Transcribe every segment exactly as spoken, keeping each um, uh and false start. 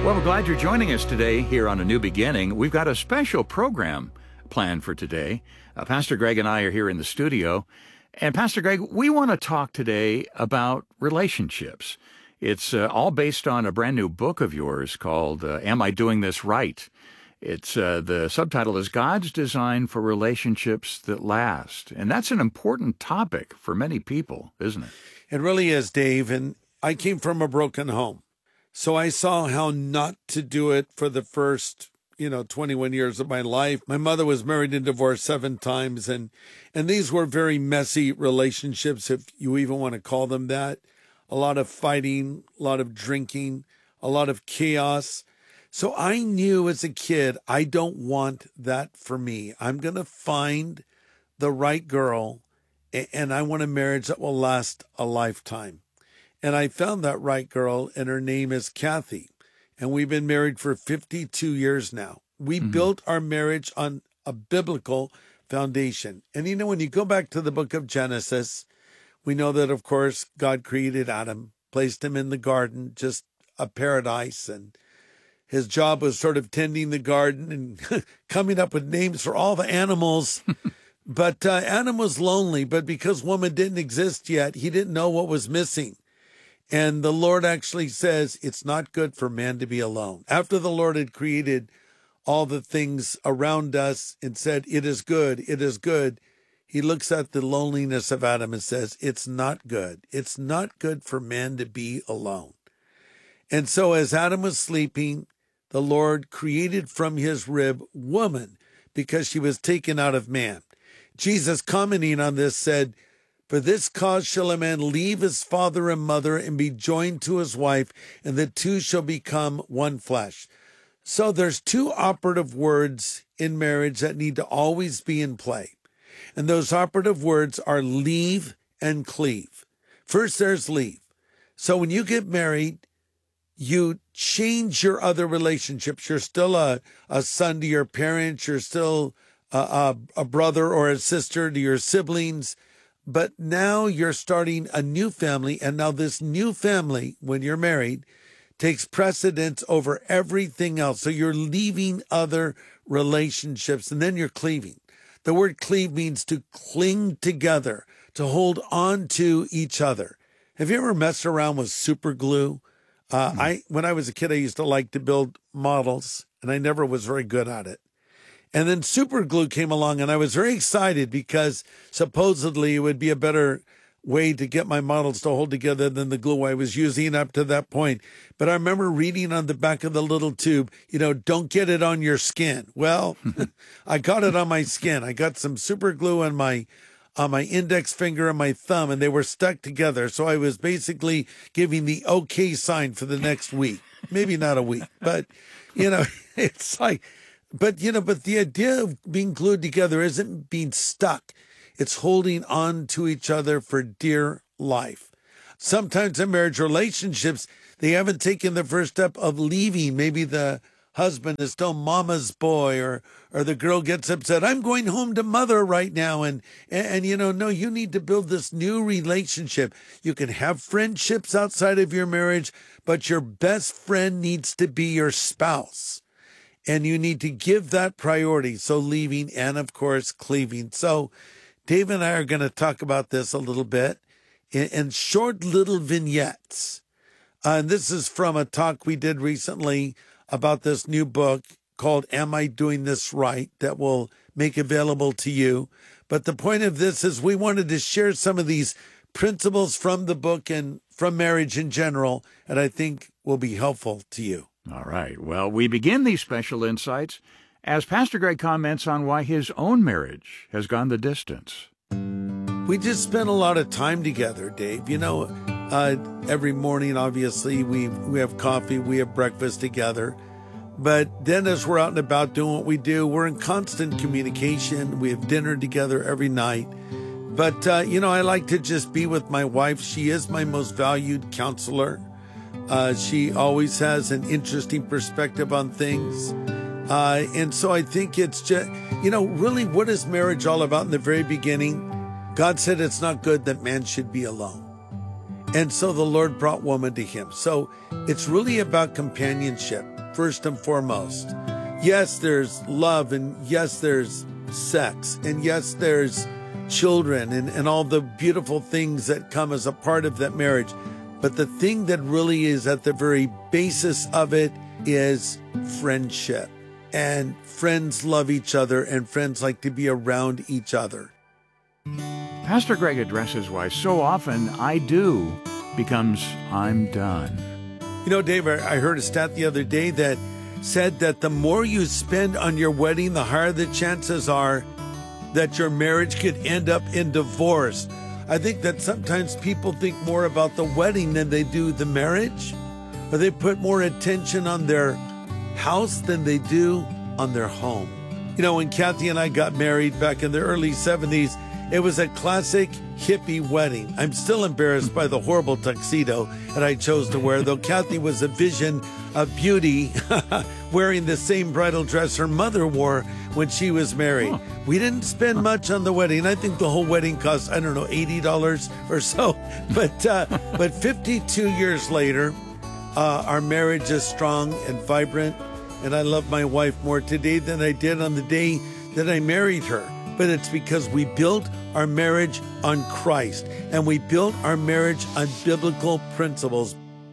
Well, we're glad you're joining us today here on A New Beginning. We've got a special program planned for today. Uh, Pastor Greg and I are here in the studio. And Pastor Greg, we want to talk today about relationships. It's uh, all based on a brand new book of yours called uh, Am I Doing This Right? It's uh, the subtitle is God's Design for Relationships That Last. And that's an important topic for many people, isn't it? It really is, Dave. And I came from a broken home. So I saw how not to do it for the first, you know, twenty-one years of my life. My mother was married and divorced seven times. And, and these were very messy relationships, if you even want to call them that. A lot of fighting, a lot of drinking, a lot of chaos. So I knew as a kid, I don't want that for me. I'm going to find the right girl, and I want a marriage that will last a lifetime. And I found that right girl, and her name is Kathy. And we've been married for fifty-two years now. We mm-hmm. built our marriage on a biblical foundation. And, you know, when you go back to the book of Genesis, we know that, of course, God created Adam, placed him in the garden, just a paradise. And his job was sort of tending the garden and coming up with names for all the animals. But uh, Adam was lonely, but because woman didn't exist yet, he didn't know what was missing. And the Lord actually says it's not good for man to be alone. After the Lord had created all the things around us and said, it is good, it is good, he looks at the loneliness of Adam and says, it's not good. It's not good for man to be alone. And so as Adam was sleeping, the Lord created from his rib woman because she was taken out of man. Jesus, commenting on this, said, for this cause shall a man leave his father and mother and be joined to his wife, and the two shall become one flesh. So there's two operative words in marriage that need to always be in play. And those operative words are leave and cleave. First, there's leave. So when you get married, you change your other relationships. You're still a, a son to your parents. You're still a, a, a brother or a sister to your siblings. But now you're starting a new family, and now this new family, when you're married, takes precedence over everything else. So you're leaving other relationships, and then you're cleaving. The word cleave means to cling together, to hold on to each other. Have you ever messed around with super glue? Uh, mm-hmm. I when I was a kid, I used to like to build models, and I never was very good at it. And then super glue came along, and I was very excited because supposedly it would be a better way to get my models to hold together than the glue I was using up to that point. But I remember reading on the back of the little tube, you know, don't get it on your skin. Well, I got it on my skin. I got some super glue on my on my index finger and my thumb, and they were stuck together. So I was basically giving the okay sign for the next week. Maybe not a week, but, you know, it's like... But, you know, but the idea of being glued together isn't being stuck. It's holding on to each other for dear life. Sometimes in marriage relationships, they haven't taken the first step of leaving. Maybe the husband is still mama's boy, or or the girl gets upset. I'm going home to mother right now. And, and, and, you know, no, you need to build this new relationship. You can have friendships outside of your marriage, but your best friend needs to be your spouse. And you need to give that priority. So leaving and, of course, cleaving. So Dave and I are going to talk about this a little bit in, in short little vignettes. Uh, and this is from a talk we did recently about this new book called Am I Doing This Right? That we'll make available to you. But the point of this is we wanted to share some of these principles from the book and from marriage in general, and I think will be helpful to you. All right. Well, we begin these special insights as Pastor Greg comments on why his own marriage has gone the distance. We just spent a lot of time together, Dave. You know, uh, every morning, obviously, we we have coffee, we have breakfast together. But then as we're out and about doing what we do, we're in constant communication. We have dinner together every night. But, uh, you know, I like to just be with my wife. She is my most valued counselor. Uh, she always has an interesting perspective on things. Uh, and so I think it's just, you know, really what is marriage all about in the very beginning? God said it's not good that man should be alone. And so the Lord brought woman to him. So it's really about companionship. first and foremost. Yes, there's love, and yes, there's sex, and yes, there's children, and, and all the beautiful things that come as a part of that marriage. But the thing that really is at the very basis of it is friendship. And friends love each other, and friends like to be around each other. Pastor Greg addresses why so often I do becomes I'm done. You know, Dave, I heard a stat the other day that said that the more you spend on your wedding, the higher the chances are that your marriage could end up in divorce. I think that sometimes people think more about the wedding than they do the marriage, or they put more attention on their house than they do on their home. You know, when Kathy and I got married back in the early seventies, it was a classic hippie wedding. I'm still embarrassed by the horrible tuxedo that I chose to wear, though Kathy was a vision of beauty, wearing the same bridal dress her mother wore when she was married. Huh. We didn't spend much on the wedding. I think the whole wedding cost, I don't know, eighty dollars or so. But uh, but fifty-two years later, uh, our marriage is strong and vibrant, and I love my wife more today than I did on the day that I married her. But it's because we built our marriage on Christ, and we built our marriage on biblical principles.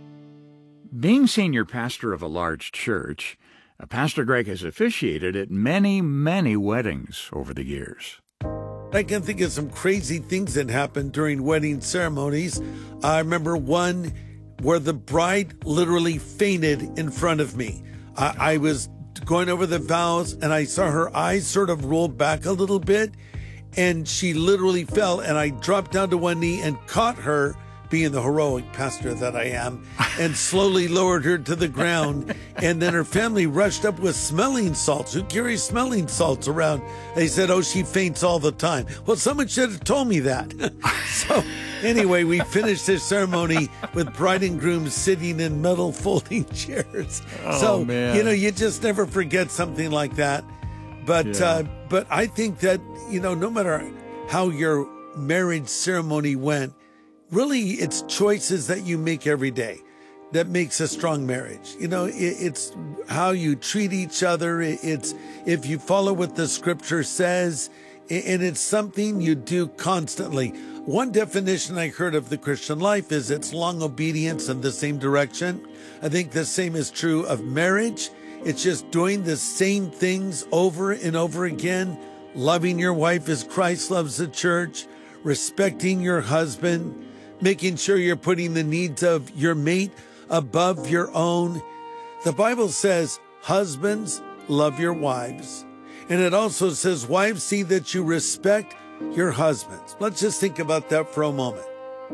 Being senior pastor of a large church, Pastor Greg has officiated at many, many weddings over the years. I can think of some crazy things that happened during wedding ceremonies. I remember one where the bride literally fainted in front of me. I, I was going over the vows, and I saw her eyes sort of roll back a little bit, and she literally fell, and I dropped down to one knee and caught her, being the heroic pastor that I am, and slowly lowered her to the ground. And then her family rushed up with smelling salts. Who carries smelling salts around? They said, oh, she faints all the time. Well, someone should have told me that. So anyway, we finished this ceremony with bride and groom sitting in metal folding chairs. Oh, so, man. you know, you just never forget something like that. But, Yeah. uh, but I think that, you know, no matter how your marriage ceremony went, really, it's choices that you make every day that makes a strong marriage. You know, it, it's how you treat each other. It, it's if you follow what the scripture says, and it's something you do constantly. One definition I heard of the Christian life is it's long obedience in the same direction. I think the same is true of marriage. It's just doing the same things over and over again, loving your wife as Christ loves the church, respecting your husband, making sure you're putting the needs of your mate above your own. The Bible says, husbands, love your wives. And it also says, wives, see that you respect your husbands. Let's just think about that for a moment.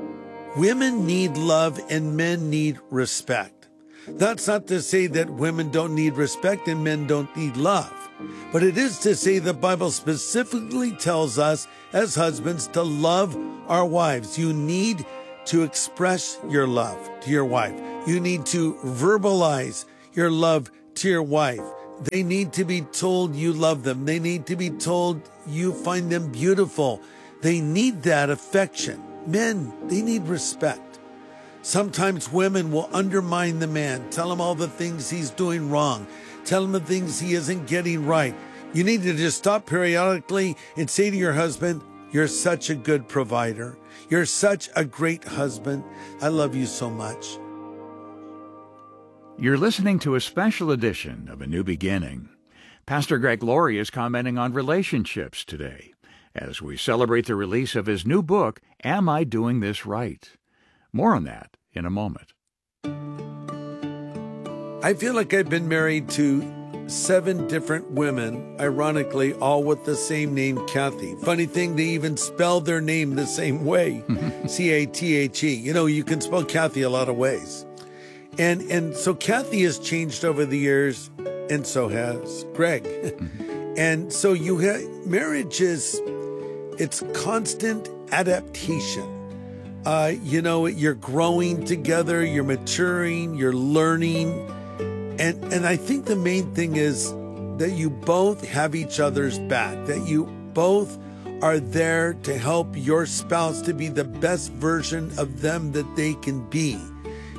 Women need love and men need respect. That's not to say that women don't need respect and men don't need love. But it is to say the Bible specifically tells us as husbands to love our wives. You need to express your love to your wife. You need to verbalize your love to your wife. They need to be told you love them. They need to be told you find them beautiful. They need that affection. Men, they need respect. Sometimes women will undermine the man, tell him all the things he's doing wrong, tell him the things he isn't getting right. You need to just stop periodically and say to your husband, you're such a good provider. You're such a great husband. I love you so much. You're listening to a special edition of A New Beginning. Pastor Greg Laurie is commenting on relationships today as we celebrate the release of his new book, Am I Doing This Right? More on that in a moment. I feel like I've been married to seven different women, ironically, all with the same name, Kathy. Funny thing, they even spell their name the same way, C A T H E. You know, you can spell Kathy a lot of ways. And and so Kathy has changed over the years, and so has Greg. And so you have, marriage is, it's constant adaptation. Uh, you know, you're growing together, you're maturing, you're learning. And and I think the main thing is that you both have each other's back, that you both are there to help your spouse to be the best version of them that they can be.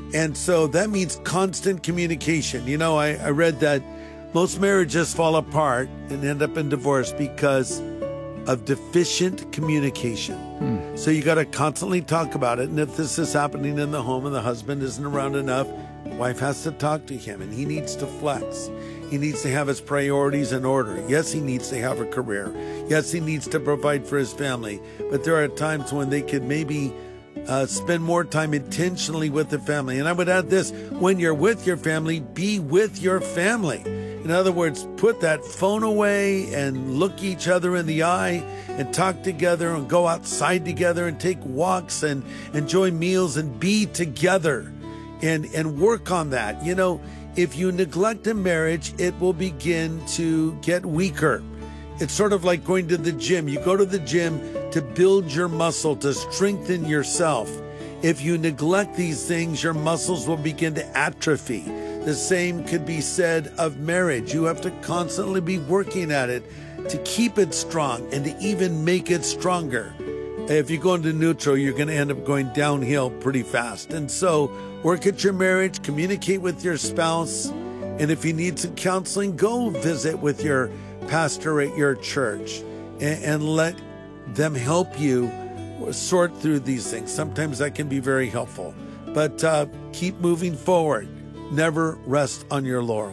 And so that means constant communication. You know, I, I read that most marriages fall apart and end up in divorce because of deficient communication. Hmm. So you got to constantly talk about it. And if this is happening in the home and the husband isn't around enough, wife has to talk to him and he needs to flex. He needs to have his priorities in order. Yes, he needs to have a career. Yes, he needs to provide for his family. But there are times when they could maybe uh, spend more time intentionally with the family. And I would add this, when you're with your family, be with your family. In other words, put that phone away and look each other in the eye and talk together and go outside together and take walks and enjoy meals and be together and, and work on that. You know, if you neglect a marriage, it will begin to get weaker. It's sort of like going to the gym. You go to the gym to build your muscle, to strengthen yourself. If you neglect these things, your muscles will begin to atrophy. The same could be said of marriage. You have to constantly be working at it to keep it strong and to even make it stronger. If you go into neutral, you're going to end up going downhill pretty fast. And so work at your marriage, communicate with your spouse, and if you need some counseling, go visit with your pastor at your church and, and let them help you sort through these things. Sometimes that can be very helpful, but uh, keep moving forward. Never rest on your laurel.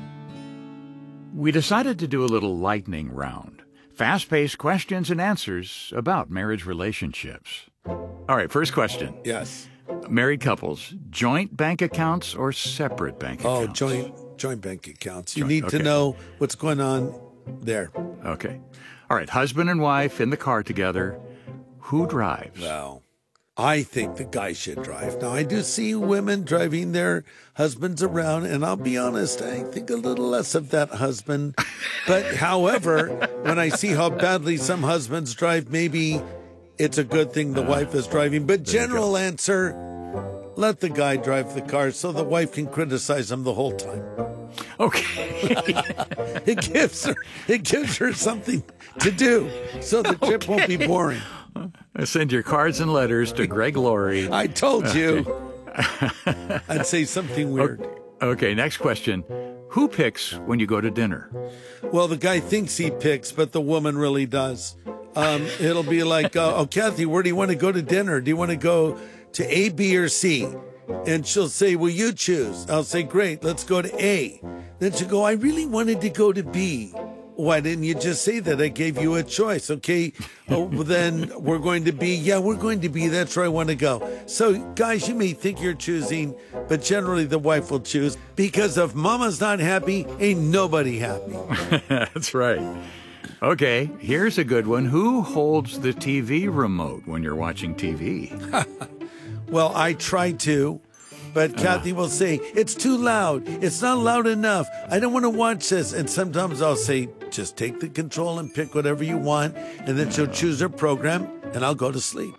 We decided to do a little lightning round. Fast-paced questions and answers about marriage relationships. All right, first question. Yes. Married couples, joint bank accounts or separate bank accounts? Oh, joint joint bank accounts. You Joint, need okay. to know what's going on there. Okay. All right, husband and wife in the car together. Who drives? Well, I think the guy should drive. Now, I do see women driving their husbands around, and I'll be honest, I think a little less of that husband. But however, when I see how badly some husbands drive, maybe it's a good thing the uh, wife is driving. But general answer, let the guy drive the car so the wife can criticize him the whole time. Okay. it gives her it gives her something to do so the trip okay. won't be boring. Send your cards and letters to Greg Laurie. I told you. Okay. I'd say something weird. Okay, next question. Who picks when you go to dinner? Well, the guy thinks he picks, but the woman really does. Um, it'll be like, uh, oh, Kathy, where do you want to go to dinner? Do you want to go to A, B, or C? And she'll say, well, you choose. I'll say, great, let's go to A. Then she'll go, I really wanted to go to B. Why didn't you just say that? I gave you a choice. Okay, oh, then we're going to be, yeah, we're going to be, that's where I want to go. So guys, you may think you're choosing, but generally the wife will choose because if mama's not happy, ain't nobody happy. That's right. Okay, here's a good one. Who holds the T V remote when you're watching T V? Well, I try to. But Kathy will say, it's too loud. It's not loud enough. I don't want to watch this. And sometimes I'll say, just take the control and pick whatever you want. And then she'll choose her program and I'll go to sleep.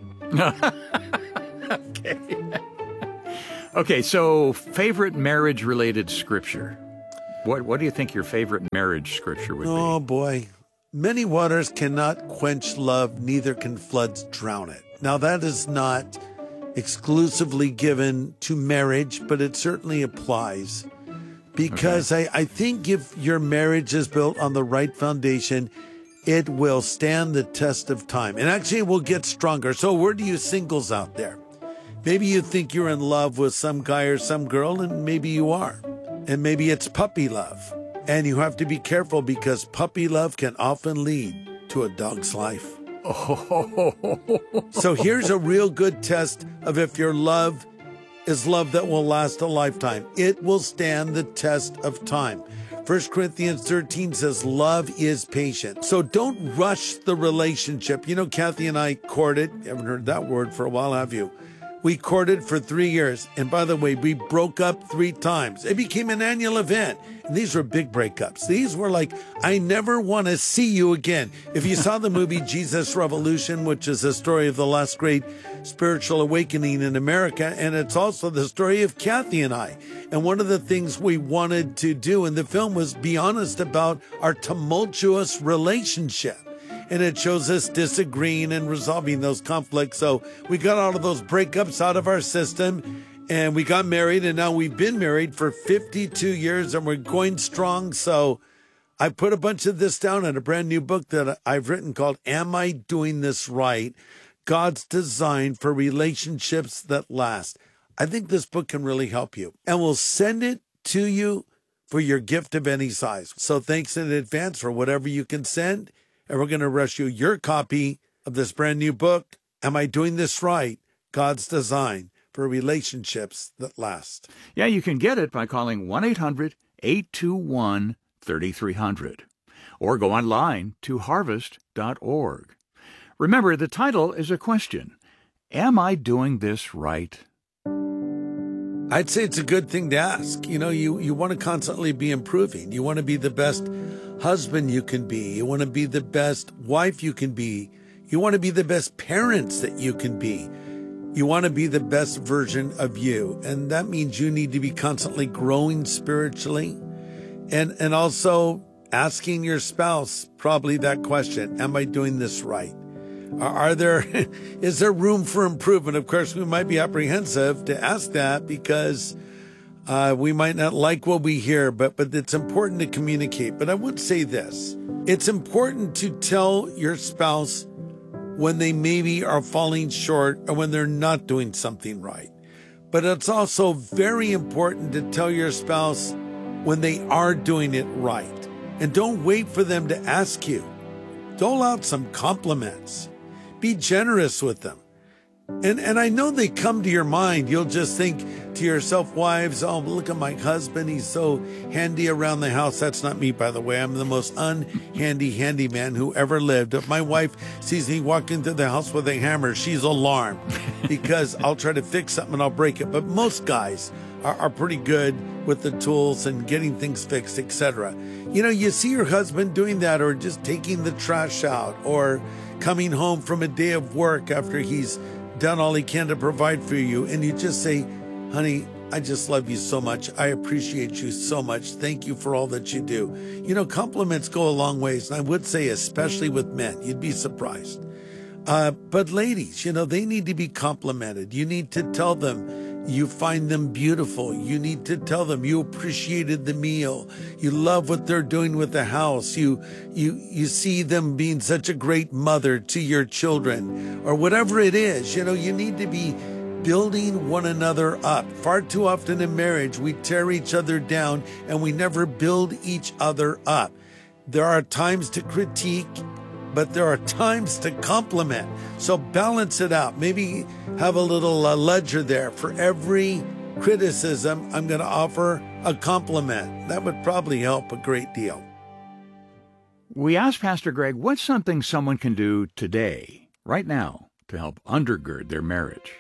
Okay. Okay, so favorite marriage-related scripture. What, what do you think your favorite marriage scripture would be? Oh, boy. Many waters cannot quench love, neither can floods drown it. Now, that is not exclusively given to marriage, but it certainly applies because okay. I, I think if your marriage is built on the right foundation, it will stand the test of time and actually it will get stronger. So where do you singles out there? Maybe you think you're in love with some guy or some girl, and maybe you are. And maybe it's puppy love. And you have to be careful because puppy love can often lead to a dog's life. So here's a real good test of if your love is love that will last a lifetime. It will stand the test of time. First Corinthians thirteen says love is patient. So don't rush the relationship. You know, Kathy and I courted. You haven't heard that word for a while, have you? We courted for three years. And by the way, we broke up three times. It became an annual event. And these were big breakups. These were like, I never want to see you again. If you saw the movie Jesus Revolution, which is the story of the last great spiritual awakening in America, and it's also the story of Kathy and I. And one of the things we wanted to do in the film was be honest about our tumultuous relationship. And it shows us disagreeing and resolving those conflicts. So we got all of those breakups out of our system. And we got married, and now we've been married for fifty-two years, and we're going strong. So I put a bunch of this down in a brand new book that I've written called Am I Doing This Right? God's Design for Relationships That Last. I think this book can really help you. And we'll send it to you for your gift of any size. So thanks in advance for whatever you can send. And we're going to rush you your copy of this brand new book, Am I Doing This Right? God's Design for Relationships That Last. Yeah, you can get it by calling one eight hundred, eight two one, three three zero zero or go online to harvest dot org. Remember, the title is a question. Am I doing this right? I'd say it's a good thing to ask. You know, you, you want to constantly be improving. You want to be the best husband you can be. You want to be the best wife you can be. You want to be the best parents that you can be. You want to be the best version of you. And that means you need to be constantly growing spiritually and, and also asking your spouse probably that question, am I doing this right? Are there, is there room for improvement? Of course, we might be apprehensive to ask that because uh, we might not like what we hear, but, but it's important to communicate. But I would say this, it's important to tell your spouse when they maybe are falling short or when they're not doing something right. But it's also very important to tell your spouse when they are doing it right. And don't wait for them to ask you. Dole out some compliments. Be generous with them. And and I know they come to your mind. You'll just think to yourself, wives, oh, look at my husband. He's so handy around the house. That's not me, by the way. I'm the most unhandy handyman who ever lived. If my wife sees me walk into the house with a hammer, she's alarmed because I'll try to fix something and I'll break it. But most guys are, are pretty good with the tools and getting things fixed, et cetera. You know, you see your husband doing that or just taking the trash out or coming home from a day of work after he's done all he can to provide for you. And you just say, honey, I just love you so much. I appreciate you so much. Thank you for all that you do. You know, compliments go a long ways. And I would say, especially with men, you'd be surprised. Uh, but ladies, you know, they need to be complimented. You need to tell them you find them beautiful. You need to tell them you appreciated the meal. You love what they're doing with the house. You, you, you see them being such a great mother to your children or whatever it is. You know, you need to be building one another up. Far too often in marriage, we tear each other down and we never build each other up. There are times to critique, but there are times to compliment. So balance it out. Maybe have a little uh, ledger there. For every criticism, I'm going to offer a compliment. That would probably help a great deal. We asked Pastor Greg, what's something someone can do today, right now, to help undergird their marriage?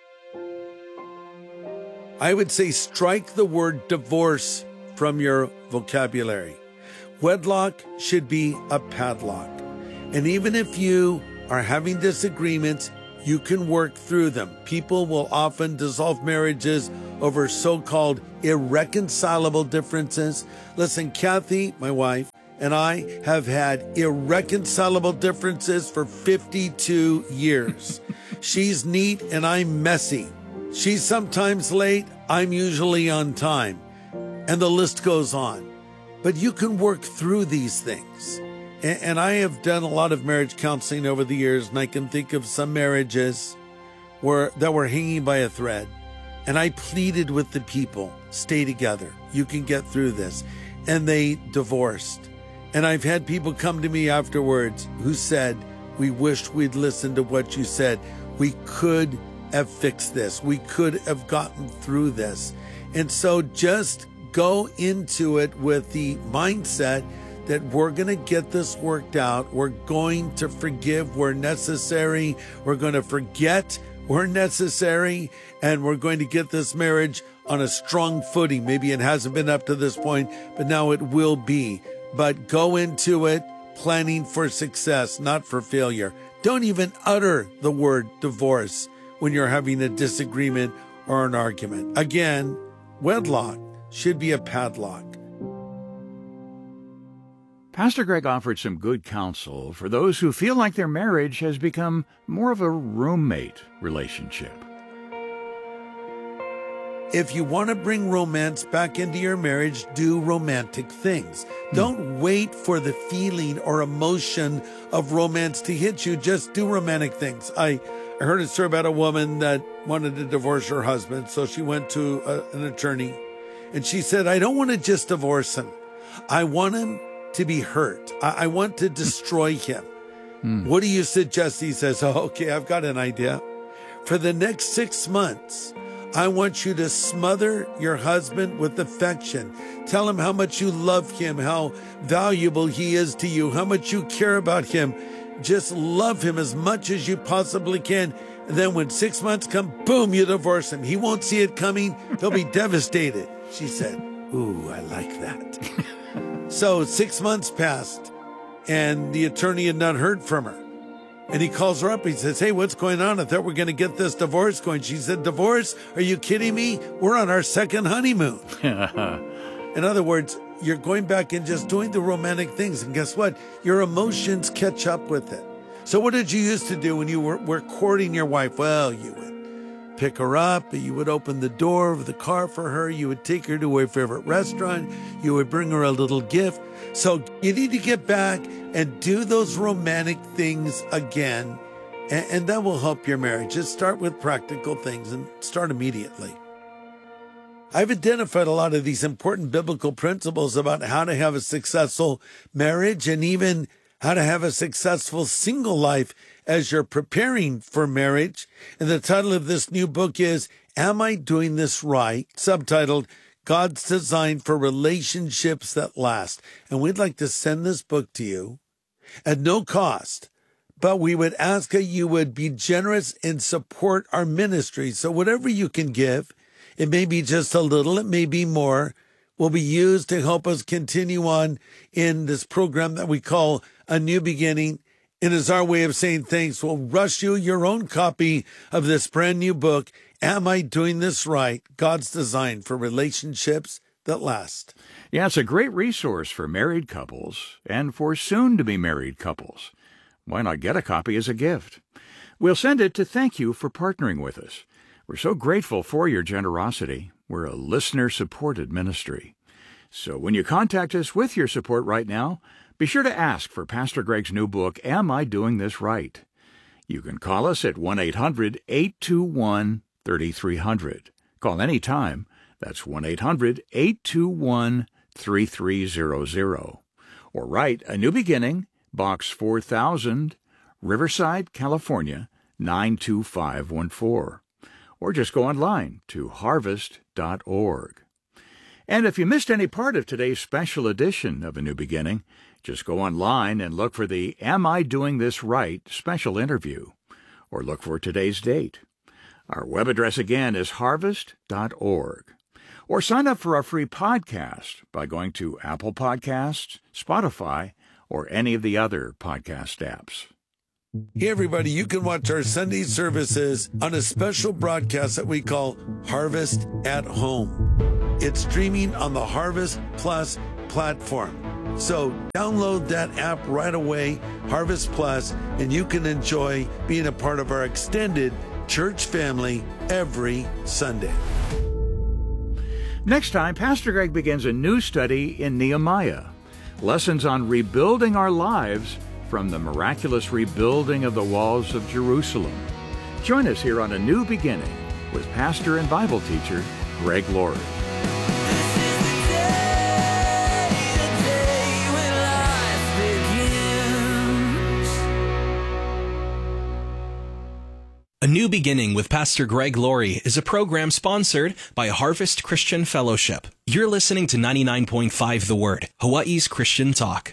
I would say strike the word divorce from your vocabulary. Wedlock should be a padlock. And even if you are having disagreements, you can work through them. People will often dissolve marriages over so-called irreconcilable differences. Listen, Kathy, my wife, and I have had irreconcilable differences for fifty-two years. She's neat and I'm messy. She's sometimes late, I'm usually on time. And the list goes on. But you can work through these things. And I have done a lot of marriage counseling over the years, and I can think of some marriages where that were hanging by a thread. And I pleaded with the people, stay together. You can get through this. And they divorced. And I've had people come to me afterwards who said, we wished we'd listened to what you said. We could have fixed this. We could have gotten through this. And so just go into it with the mindset that we're going to get this worked out. We're going to forgive where necessary. We're going to forget where necessary. And we're going to get this marriage on a strong footing. Maybe it hasn't been up to this point, but now it will be. But go into it planning for success, not for failure. Don't even utter the word divorce when you're having a disagreement or an argument. Again, wedlock should be a padlock. Pastor Greg offered some good counsel for those who feel like their marriage has become more of a roommate relationship. if you want to bring romance back into your marriage, do romantic things. Hmm. Don't wait for the feeling or emotion of romance to hit you. Just do romantic things. I, I heard a story about a woman that wanted to divorce her husband. So she went to a, an attorney and she said, I don't want to just divorce him. I want him to be hurt. I, I want to destroy him. Hmm. What do you suggest? He says, oh, okay, I've got an idea. For the next six months, I want you to smother your husband with affection. Tell him how much you love him, how valuable he is to you, how much you care about him. Just love him as much as you possibly can. And then when six months come, boom, you divorce him. He won't see it coming. He'll be devastated. She said, ooh, I like that. So six months passed and the attorney had not heard from her. And he calls her up. He says, hey, what's going on? I thought we are going to get this divorce going. She said, divorce? Are you kidding me? We're on our second honeymoon. In other words, you're going back and just doing the romantic things. And guess what? Your emotions catch up with it. So what did you used to do when you were, were courting your wife? Well, you would pick her up. You would open the door of the car for her. You would take her to her favorite restaurant. You would bring her a little gift. So you need to get back and do those romantic things again, and, and that will help your marriage. Just start with practical things and start immediately. I've identified a lot of these important biblical principles about how to have a successful marriage and even how to have a successful single life as you're preparing for marriage. And the title of this new book is, Am I Doing This Right? Subtitled, God's Design for Relationships That Last. And we'd like to send this book to you at no cost, but we would ask that you would be generous and support our ministry. So whatever you can give, it may be just a little, it may be more, will be used to help us continue on in this program that we call A New Beginning. It is our way of saying thanks. We'll rush you your own copy of this brand new book, Am I Doing This Right? God's Design for Relationships That Last. Yeah, it's a great resource for married couples and for soon-to-be married couples. Why not get a copy as a gift? We'll send it to thank you for partnering with us. We're so grateful for your generosity. We're a listener-supported ministry. So when you contact us with your support right now, be sure to ask for Pastor Greg's new book, Am I Doing This Right? You can call us at one eight hundred eight two one three three zero zero. Call anytime. That's one eight hundred eight two one three three zero zero. Or write A New Beginning, Box four thousand, Riverside, California, nine two five one four. Or just go online to harvest dot org. And if you missed any part of today's special edition of A New Beginning, just go online and look for the Am I Doing This Right special interview, or look for today's date. Our web address again is harvest dot org. Or sign up for our free podcast by going to Apple Podcasts, Spotify, or any of the other podcast apps. Hey, everybody, you can watch our Sunday services on a special broadcast that we call Harvest at Home. It's streaming on the Harvest Plus platform. So download that app right away, Harvest Plus, and you can enjoy being a part of our extended church family every Sunday. Next time, Pastor Greg begins a new study in Nehemiah. Lessons on rebuilding our lives from the miraculous rebuilding of the walls of Jerusalem. Join us here on A New Beginning with pastor and Bible teacher Greg Laurie. A New Beginning with Pastor Greg Laurie is a program sponsored by Harvest Christian Fellowship. You're listening to ninety-nine point five The Word, Hawaii's Christian Talk.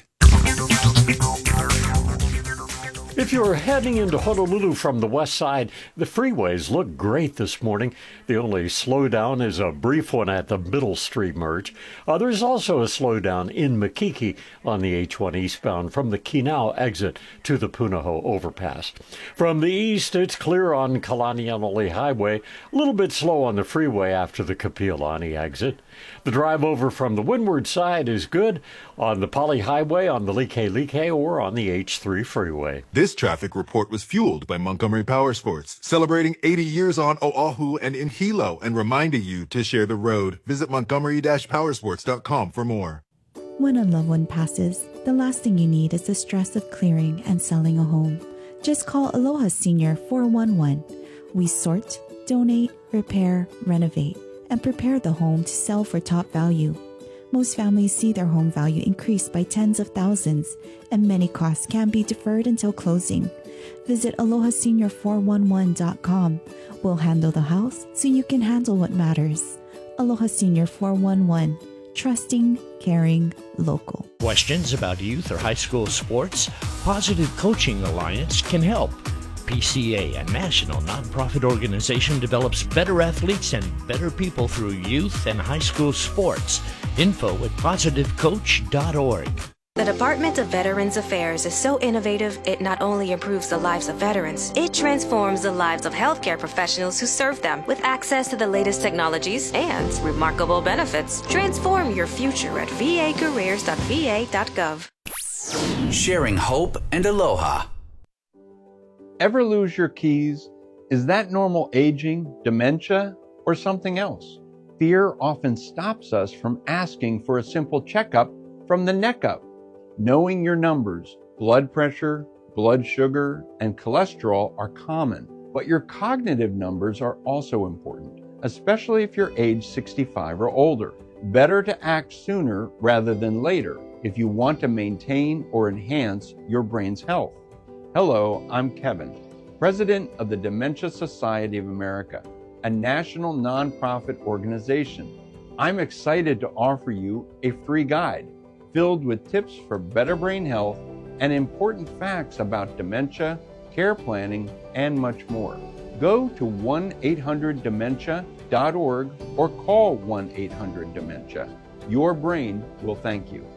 If you're heading into Honolulu from the west side, the freeways look great this morning. The only slowdown is a brief one at the Middle Street merge. Uh, there's also a slowdown in Makiki on the H one eastbound from the Kinau exit to the Punahou overpass. From the east, it's clear on Kalanianoli Highway, a little bit slow on the freeway after the Kapiolani exit. The drive over from the windward side is good on the Poly Highway, on the Leke-Leke, or on the H three freeway. This traffic report was fueled by Montgomery Power Sports, celebrating eighty years on Oahu and in Hilo, and reminding you to share the road. Visit montgomery dash powersports dot com for more. When a loved one passes, the last thing you need is the stress of clearing and selling a home. Just call Aloha Senior four one one. We sort, donate, repair, renovate, and prepare the home to sell for top value. Most families see their home value increase by tens of thousands, and many costs can be deferred until closing. Visit aloha senior four one one dot com. We'll handle the house so you can handle what matters. Aloha Senior four one one. Trusting, caring, local. Questions about youth or high school sports? Positive Coaching Alliance can help. P C A, a national nonprofit organization, develops better athletes and better people through youth and high school sports. Info at positive coach dot org. The Department of Veterans Affairs is so innovative, it not only improves the lives of veterans, it transforms the lives of healthcare professionals who serve them with access to the latest technologies and remarkable benefits. Transform your future at v a careers dot v a dot gov. Sharing hope and aloha. Ever lose your keys? Is that normal aging, dementia, or something else? Fear often stops us from asking for a simple checkup from the neck up. Knowing your numbers, blood pressure, blood sugar, and cholesterol are common, but your cognitive numbers are also important, especially if you're age sixty-five or older. Better to act sooner rather than later if you want to maintain or enhance your brain's health. Hello, I'm Kevin, President of the Dementia Society of America, a national nonprofit organization. I'm excited to offer you a free guide filled with tips for better brain health and important facts about dementia, care planning, and much more. Go to one eight hundred dementia dot org or call one eight hundred dementia. Your brain will thank you.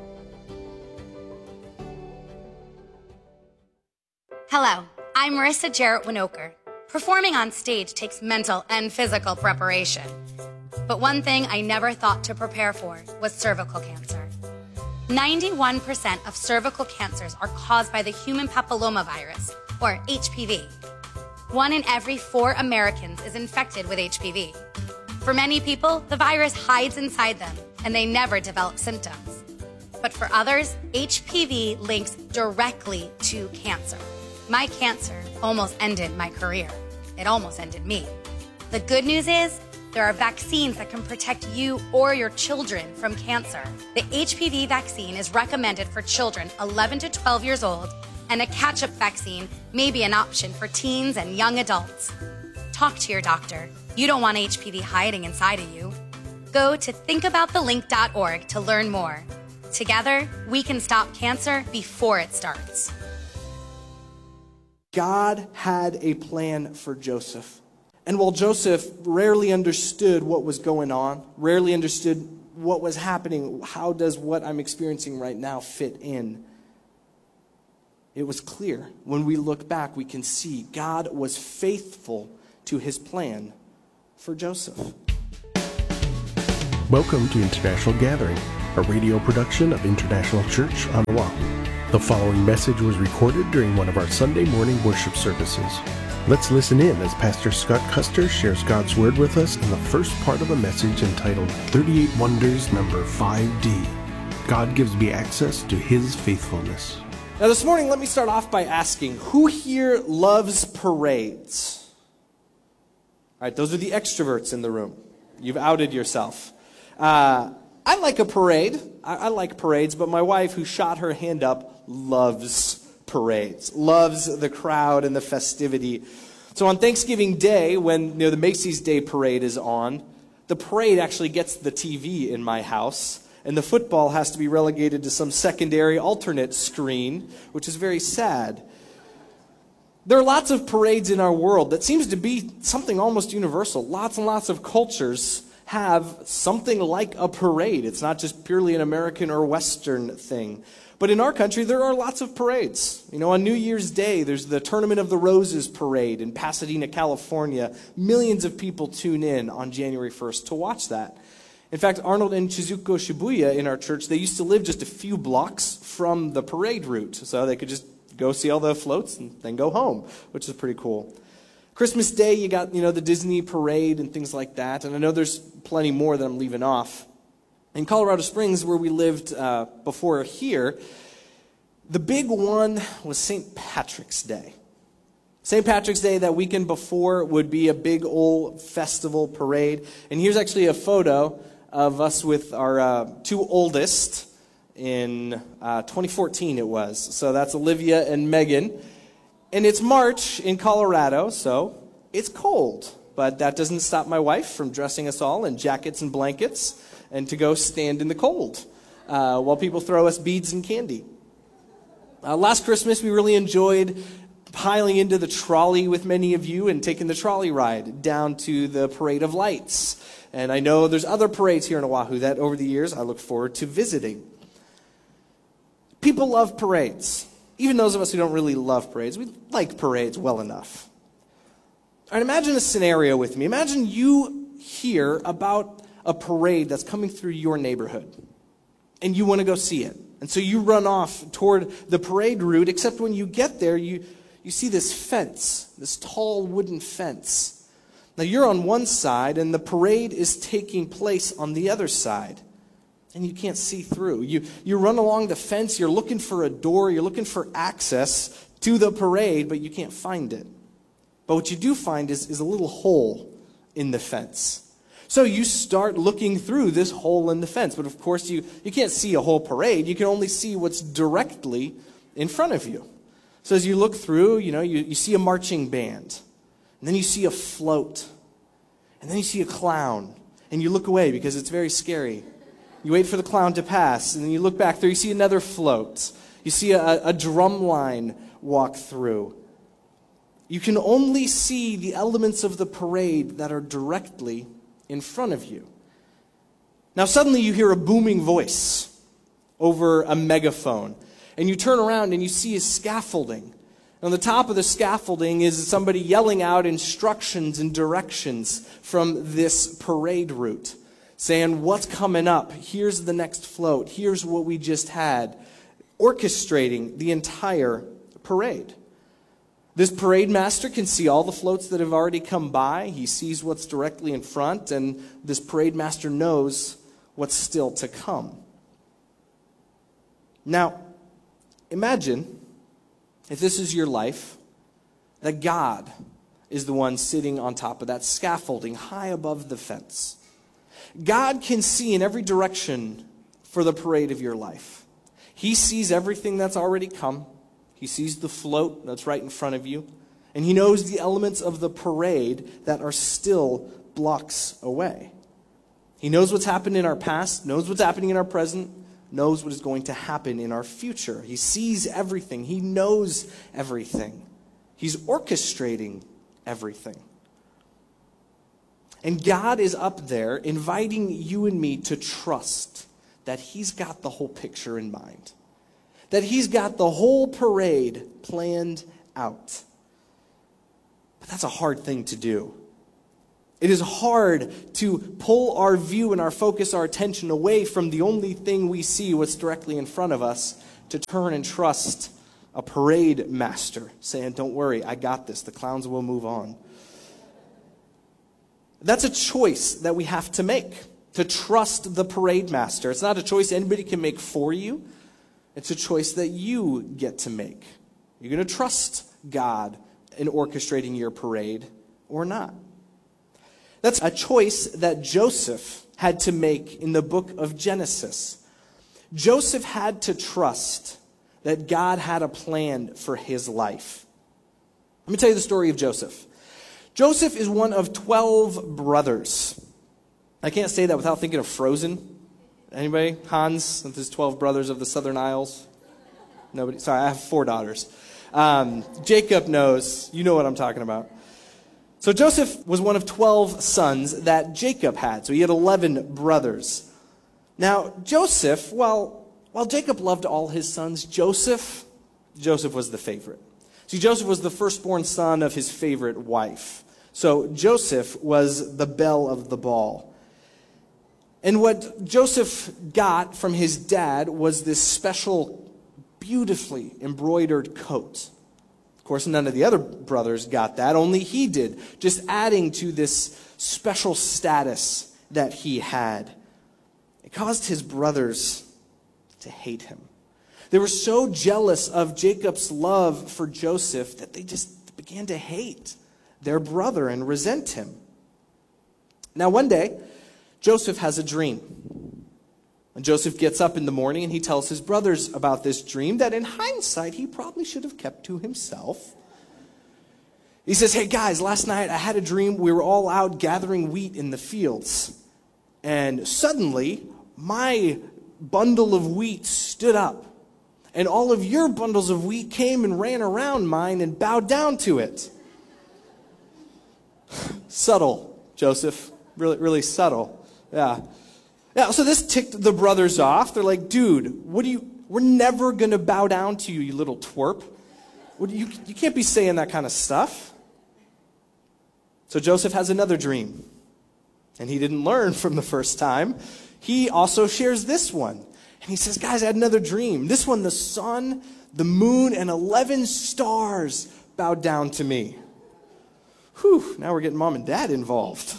Hello, I'm Marissa Jarrett Winokur. Performing on stage takes mental and physical preparation. But one thing I never thought to prepare for was cervical cancer. ninety-one percent of cervical cancers are caused by the human papillomavirus, or H P V. One in every four Americans is infected with H P V. For many people, the virus hides inside them and they never develop symptoms. But for others, H P V links directly to cancer. My cancer almost ended my career. It almost ended me. The good news is, there are vaccines that can protect you or your children from cancer. The H P V vaccine is recommended for children eleven to twelve years old, and a catch-up vaccine may be an option for teens and young adults. Talk to your doctor. You don't want H P V hiding inside of you. Go to think about the link dot org to learn more. Together, we can stop cancer before it starts. God had a plan for Joseph. And while Joseph rarely understood what was going on, rarely understood what was happening, how does what I'm experiencing right now fit in? It was clear. When we look back, we can see God was faithful to his plan for Joseph. Welcome to International Gathering, a radio production of International Church on Oahu. The following message was recorded during one of our Sunday morning worship services. Let's listen in as Pastor Scott Custer shares God's Word with us in the first part of a message entitled thirty-eight Wonders Number five D. God gives me access to his faithfulness. Now this morning, let me start off by asking, who here loves parades? All right, those are the extroverts in the room. You've outed yourself. Uh, I like a parade. I, I like parades, but my wife, who shot her hand up, loves parades, loves the crowd and the festivity. So on Thanksgiving Day, when you know, the Macy's Day Parade is on, the parade actually gets the T V in my house, and the football has to be relegated to some secondary alternate screen, which is very sad. There are lots of parades in our world that seems to be something almost universal. Lots and lots of cultures have something like a parade. It's not just purely an American or Western thing. But in our country, there are lots of parades. You know, on New Year's Day, there's the Tournament of the Roses parade in Pasadena, California. Millions of people tune in on January first to watch that. In fact, Arnold and Chizuko Shibuya in our church, they used to live just a few blocks from the parade route, so they could just go see all the floats and then go home, which is pretty cool. Christmas Day, you got, you know, the Disney parade and things like that, and I know there's plenty more that I'm leaving off. In Colorado Springs, where we lived uh, before here, the big one was Saint Patrick's Day. Saint Patrick's Day, that weekend before, would be a big old festival parade. And here's actually a photo of us with our uh, two oldest in uh, twenty fourteen it was. So that's Olivia and Megan. And it's March in Colorado, so it's cold. But that doesn't stop my wife from dressing us all in jackets and blankets and to go stand in the cold uh, while people throw us beads and candy. Uh, last Christmas, we really enjoyed piling into the trolley with many of you and taking the trolley ride down to the Parade of Lights. And I know there's other parades here in Oahu that over the years I look forward to visiting. People love parades. Even those of us who don't really love parades, we like parades well enough. All right, imagine a scenario with me. Imagine you hear about a parade that's coming through your neighborhood, and you want to go see it. And so you run off toward the parade route, except when you get there, you, you see this fence, this tall wooden fence. Now you're on one side, and the parade is taking place on the other side. And you can't see through. You, you run along the fence, you're looking for a door, you're looking for access to the parade, but you can't find it. But what you do find is, is a little hole in the fence. So you start looking through this hole in the fence. But of course, you, you can't see a whole parade. You can only see what's directly in front of you. So as you look through, you know, you, you see a marching band. And then you see a float. And then you see a clown. And you look away because it's very scary. You wait for the clown to pass, and then you look back there, you see another float. You see a, a drum line walk through. You can only see the elements of the parade that are directly in front of you. Now suddenly you hear a booming voice over a megaphone, and you turn around and you see a scaffolding. On the top of the scaffolding is somebody yelling out instructions and directions from this parade route, saying what's coming up, here's the next float, here's what we just had, orchestrating the entire parade. This parade master can see all the floats that have already come by. He sees what's directly in front, and this parade master knows what's still to come. Now, imagine if this is your life, that God is the one sitting on top of that scaffolding high above the fence. God can see in every direction for the parade of your life. He sees everything that's already come. He sees the float that's right in front of you. And he knows the elements of the parade that are still blocks away. He knows what's happened in our past, knows what's happening in our present, knows what is going to happen in our future. He sees everything. He knows everything. He's orchestrating everything. And God is up there inviting you and me to trust that he's got the whole picture in mind. That he's got the whole parade planned out. But that's a hard thing to do. It is hard to pull our view and our focus, our attention away from the only thing we see, what's directly in front of us, to turn and trust a parade master, saying, don't worry, I got this. The clowns will move on. That's a choice that we have to make, to trust the parade master. It's not a choice anybody can make for you. It's a choice that you get to make. You're going to trust God in orchestrating your parade or not. That's a choice that Joseph had to make in the book of Genesis. Joseph had to trust that God had a plan for his life. Let me tell you the story of Joseph. Joseph is one of twelve brothers. I can't say that without thinking of Frozen. Anybody? Hans, with his twelve brothers of the Southern Isles? Nobody? Sorry, I have four daughters. Um, Jacob knows. You know what I'm talking about. So Joseph was one of twelve sons that Jacob had. So he had eleven brothers. Now, Joseph, while, while Jacob loved all his sons, Joseph, Joseph was the favorite. See, Joseph was the firstborn son of his favorite wife. So Joseph was the belle of the ball. And what Joseph got from his dad was this special, beautifully embroidered coat. Of course, none of the other brothers got that, only he did, just adding to this special status that he had. It caused his brothers to hate him. They were so jealous of Jacob's love for Joseph that they just began to hate their brother and resent him. Now, one day, Joseph has a dream. And Joseph gets up in the morning and he tells his brothers about this dream that in hindsight he probably should have kept to himself. He says, hey guys, last night I had a dream. We were all out gathering wheat in the fields. And suddenly my bundle of wheat stood up. And all of your bundles of wheat came and ran around mine and bowed down to it. Subtle, Joseph. Really, really subtle. Yeah. Yeah, so this ticked the brothers off. They're like, dude, what do you, we're never going to bow down to you, you little twerp. What do you, you can't be saying that kind of stuff. So Joseph has another dream. And he didn't learn from the first time. He also shares this one. And he says, guys, I had another dream. This one, the sun, the moon, and eleven stars bowed down to me. Whew, now we're getting mom and dad involved.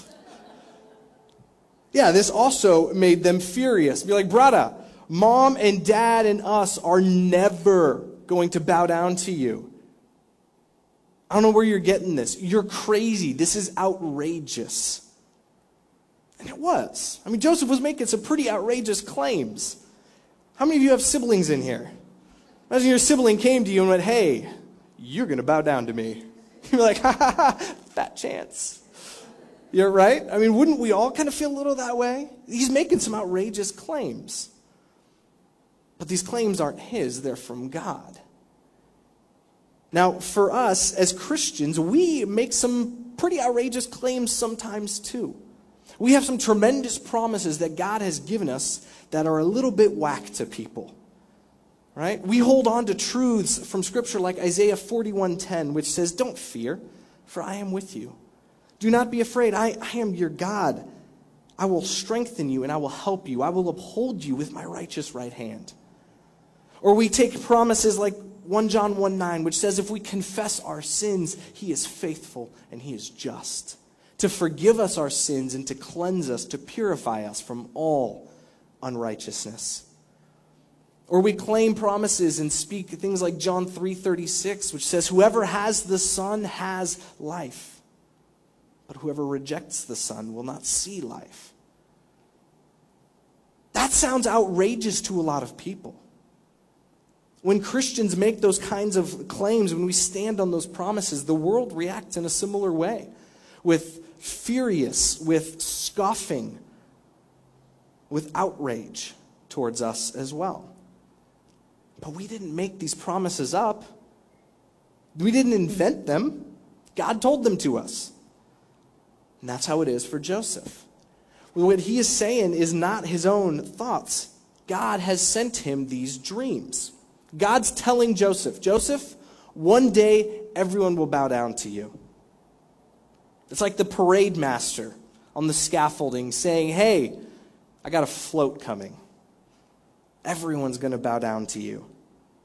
Yeah, this also made them furious. Be like, brother, mom and dad and us are never going to bow down to you. I don't know where you're getting this. You're crazy. This is outrageous. And it was. I mean, Joseph was making some pretty outrageous claims. How many of you have siblings in here? Imagine your sibling came to you and went, hey, you're going to bow down to me. You're like, ha ha ha, fat chance. You're right? I mean, wouldn't we all kind of feel a little that way? He's making some outrageous claims. But these claims aren't his, they're from God. Now, for us as Christians, we make some pretty outrageous claims sometimes too. We have some tremendous promises that God has given us that are a little bit whack to people. Right? We hold on to truths from Scripture like Isaiah forty-one ten, which says, don't fear, for I am with you. Do not be afraid. I, I am your God. I will strengthen you and I will help you. I will uphold you with my righteous right hand. Or we take promises like First John one nine, which says if we confess our sins, he is faithful and he is just to forgive us our sins and to cleanse us, to purify us from all unrighteousness. Or we claim promises and speak things like John three thirty-six, which says whoever has the Son has life. But whoever rejects the Son will not see life. That sounds outrageous to a lot of people. When Christians make those kinds of claims, when we stand on those promises, the world reacts in a similar way, with furious, with scoffing, with outrage towards us as well. But we didn't make these promises up. We didn't invent them. God told them to us. And that's how it is for Joseph. What he is saying is not his own thoughts. God has sent him these dreams. God's telling Joseph, Joseph, one day everyone will bow down to you. It's like the parade master on the scaffolding saying, hey, I got a float coming. Everyone's going to bow down to you.